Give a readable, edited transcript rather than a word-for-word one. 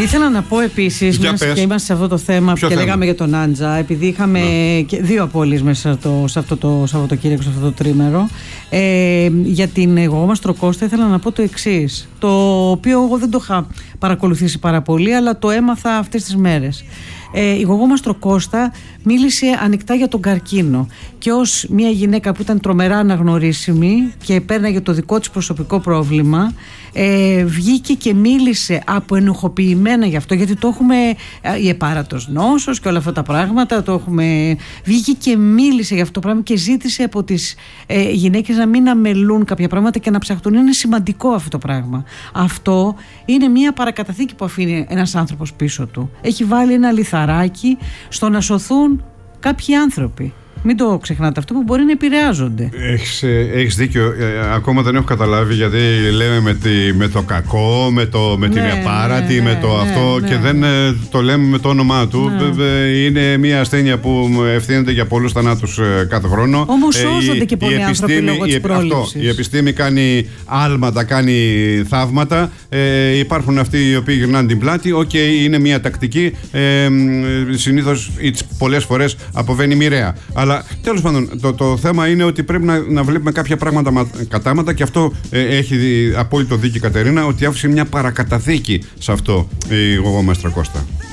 Ήθελα να πω επίσης, μιας και είμαστε σε αυτό το θέμα και λέγαμε για τον Άντζα, επειδή είχαμε και 2 απώλειες μέσα σε αυτό το Σαββατοκύριακο, σε αυτό το τρίμερο. Για την Γογό Μαστροκώστα ήθελα να πω το εξής, το οποίο εγώ δεν το είχα παρακολουθήσει πάρα πολύ, αλλά το έμαθα αυτές τις μέρες. Η Γογό Μαστροκώστα μίλησε ανοιχτά για τον καρκίνο και ως μια γυναίκα που ήταν τρομερά αναγνωρίσιμη και επέρναγε το δικό της προσωπικό πρόβλημα, βγήκε και μίλησε αποενοχοποιημένα γι' αυτό, γιατί το έχουμε, η επάρατος νόσος και όλα αυτά τα πράγματα, το έχουμε, βγήκε και μίλησε για αυτό το πράγμα και ζήτησε από τις γυναίκες να μην αμελούν κάποια πράγματα και να ψαχτούν. Είναι σημαντικό αυτό το πράγμα. Αυτό είναι μια παρακαταθήκη που αφήνει ένας άνθρωπος πίσω του. Έχει βάλει ένα λιθαράκι στο να σωθούν κάποιοι άνθρωποι. Μην το ξεχνάτε αυτό, που μπορεί να επηρεάζονται. Έχεις δίκιο. Ακόμα δεν έχω καταλάβει, γιατί λέμε με το κακό, με την επάρατη, με το αυτό και δεν το λέμε με το όνομά του. Είναι μια ασθένεια που ευθύνεται για πολλούς θανάτους κάθε χρόνο. Όμως σώζονται και πολλοί άνθρωποι λόγω της πρόληψης. Η επιστήμη κάνει άλματα, κάνει θαύματα. Υπάρχουν αυτοί οι οποίοι γυρνάνε την πλάτη. Είναι μια τακτική. Συνήθως ή πολλές φορές αποβαίνει μοιραία. Αλλά τέλος πάντων, το θέμα είναι ότι πρέπει να βλέπουμε κάποια πράγματα κατάματα, και αυτό έχει απόλυτο δίκιο η Κατερίνα, ότι άφησε μια παρακαταθήκη σε αυτό η Γογό Μαστροκώστα.